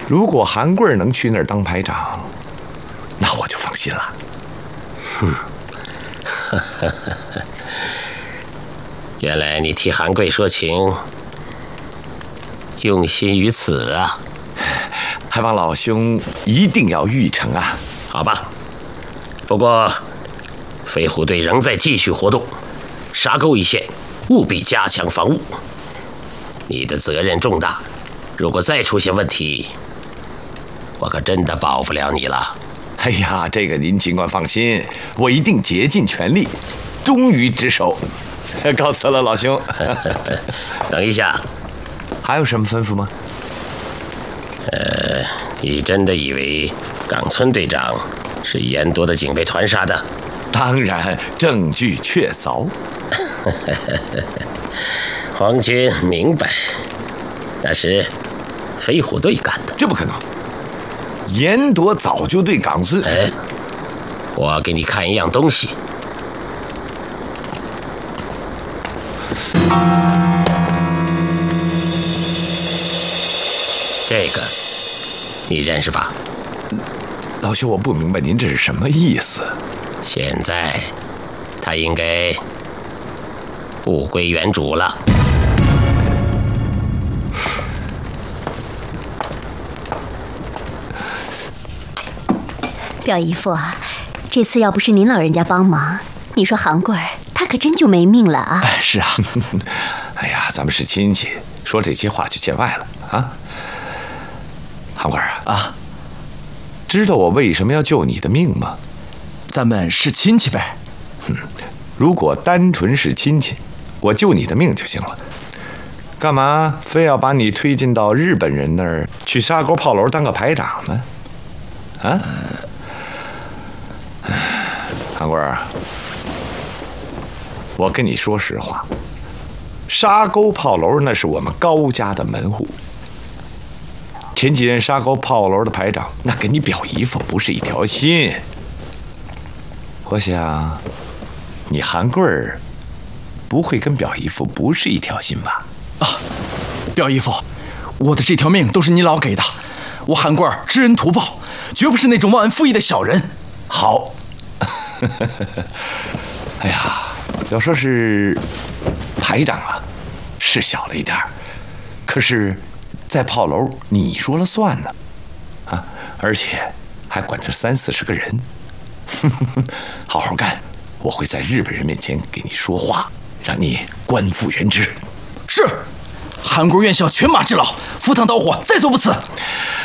如果韩贵能去那儿当排长，那我就放心了。 原来你替韩贵说情，用心于此啊！ 还望老兄一定要玉成啊！ 好吧，不过飞虎队仍在继续活动，沙沟一线务必加强防务。你的责任重大，如果再出现问题，我可真的保不了你了。 哎呀，这个您尽管放心，我一定竭尽全力，忠于职守。告辞了，老兄。 等一下， 还有什么吩咐吗？ 你真的以为冈村队长是严多的警备团杀的？ 当然，证据确凿。 皇军明白，那是飞虎队干的。 这不可能，严多早就对冈村…… 我给你看一样东西。这个你认识吧？ 老兄，我不明白您这是什么意思。 现在他应该物归原主了。 表姨夫，这次要不是您老人家帮忙，你说韩贵儿他可真就没命了啊！ 是啊，哎呀，咱们是亲戚，说这些话就见外了啊。韩贵儿啊，知道我为什么要救你的命吗？ 咱们是亲戚呗。 如果单纯是亲戚，我救你的命就行了。干嘛非要把你推进到日本人那儿去沙沟炮楼当个排长呢？啊？韩贵儿，我跟你说实话，沙沟炮楼那是我们高家的门户。前几任沙沟炮楼的排长，那跟你表姨夫不是一条心。我想，你韩贵儿不会跟表姨夫不是一条心吧？ 啊，表姨夫，我的这条命都是你老给的，我韩贵儿知恩图报，绝不是那种忘恩负义的小人。 好。哎呀，要说是排长啊，是小了一点儿，可是，在炮楼你说了算呢，啊，而且还管着30-40个人。好好干，我会在日本人面前给你说话，让你官复原职。 是，韩国院校犬马之劳，赴汤蹈火，在所不辞。